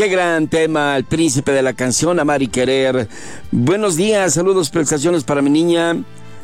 Qué gran tema, el príncipe de la canción, Amar y Querer. Buenos días, saludos, felicitaciones para mi niña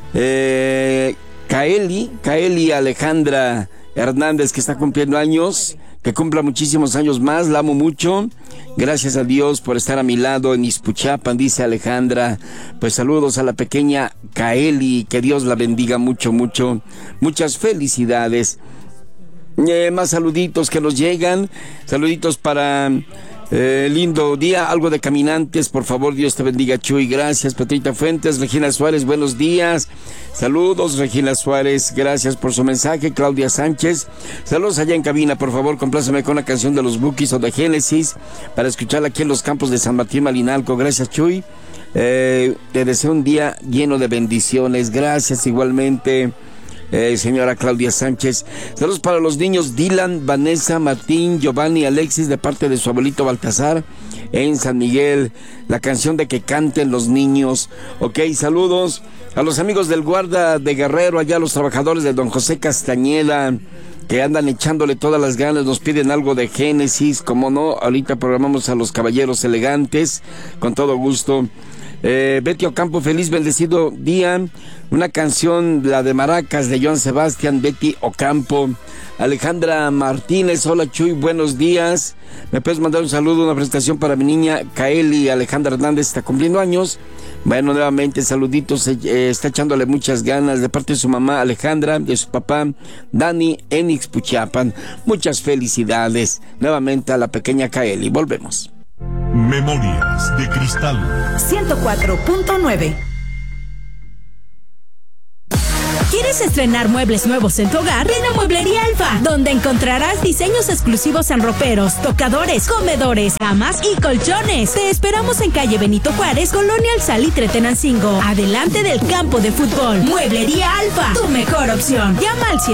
Kaeli Alejandra Hernández, que está cumpliendo años. Que cumpla muchísimos años más, la amo mucho. Gracias a Dios por estar a mi lado en Ixpuchapan, dice Alejandra. Pues saludos a la pequeña Kaeli, que Dios la bendiga mucho, mucho. Muchas felicidades. Más saluditos que nos llegan. Saluditos para lindo día, algo de caminantes, por favor, Dios te bendiga, Chuy, gracias. Petrita Fuentes, Regina Suárez, buenos días, saludos, Regina Suárez, gracias por su mensaje. Claudia Sánchez, saludos allá en cabina, por favor, compláceme con la canción de los Bukis o de Génesis, para escucharla aquí en los campos de San Martín Malinalco. Gracias, Chuy, te deseo un día lleno de bendiciones, gracias igualmente. Señora Claudia Sánchez, saludos para los niños Dylan, Vanessa, Martín, Giovanni, Alexis, de parte de su abuelito Baltasar en San Miguel, la canción de Que Canten los Niños. Ok, saludos a los amigos del Guarda de Guerrero, allá los trabajadores de Don José Castañeda, que andan echándole todas las ganas, nos piden algo de Génesis, como no, ahorita programamos a los Caballeros Elegantes, con todo gusto. Betty Ocampo, feliz bendecido día, una canción, la de Maracas de Joan Sebastián, Betty Ocampo. Alejandra Martínez, hola Chuy, buenos días, me puedes mandar un saludo, una presentación para mi niña Kaeli Alejandra Hernández, está cumpliendo años. Bueno, nuevamente saluditos, está echándole muchas ganas de parte de su mamá Alejandra, de su papá Dani en Ixpuchapan. Muchas felicidades nuevamente a la pequeña Kaeli. Volvemos. Memorias de Cristal 104.9. ¿Quieres estrenar muebles nuevos en tu hogar? Ven a Mueblería Alfa, donde encontrarás diseños exclusivos en roperos, tocadores, comedores, camas y colchones. Te esperamos en calle Benito Juárez, Colonia El Salitre, Tenancingo, adelante del campo de fútbol. Mueblería Alfa, tu mejor opción. Llama al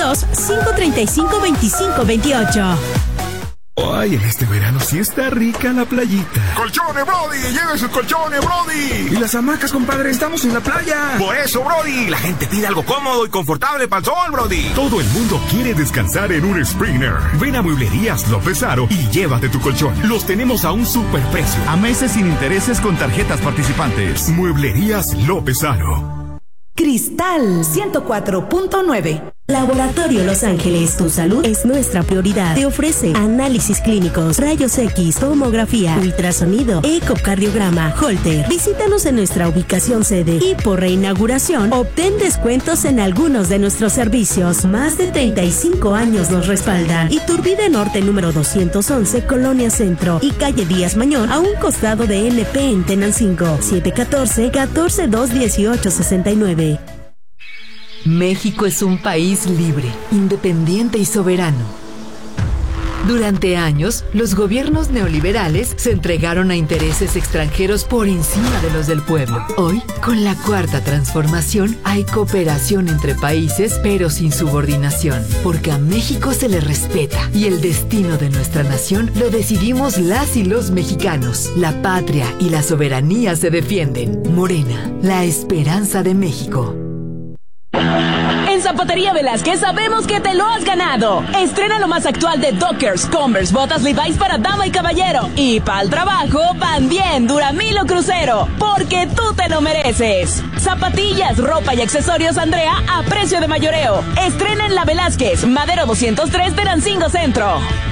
722-535-2528. Ay, en este verano sí está rica la playita. ¡Colchones, Brody! ¡Lleve sus colchones, Brody! ¿Y las hamacas, compadre? ¡Estamos en la playa! Por eso, Brody, la gente pide algo cómodo y confortable para el sol, Brody. Todo el mundo quiere descansar en un Springer. Ven a Mueblerías López Aro y llévate tu colchón. Los tenemos a un superprecio. A meses sin intereses con tarjetas participantes. Mueblerías López Aro. Cristal 104.9. Laboratorio Los Ángeles, tu salud es nuestra prioridad. Te ofrece análisis clínicos, rayos X, tomografía, ultrasonido, ecocardiograma, Holter. Visítanos en nuestra ubicación sede y por reinauguración obtén descuentos en algunos de nuestros servicios. Más de 35 años nos respaldan. Iturbide Norte número 211, Colonia Centro y calle Díaz Mañón, a un costado de NP en Tenancingo. 714-142-1869. México es un país libre, independiente y soberano. Durante años, los gobiernos neoliberales se entregaron a intereses extranjeros por encima de los del pueblo. Hoy, con la Cuarta Transformación, hay cooperación entre países, pero sin subordinación, porque a México se le respeta y el destino de nuestra nación lo decidimos las y los mexicanos. La patria y la soberanía se defienden. Morena, la esperanza de México. En Zapatería Velázquez sabemos que te lo has ganado. Estrena lo más actual de Dockers, Converse, botas Levi's para dama y caballero. Y para el trabajo, Van Bien, Duramil o Crucero, porque tú te lo mereces. Zapatillas, ropa y accesorios Andrea a precio de mayoreo. Estrena en La Velázquez, Madero 203, Tenancingo Centro.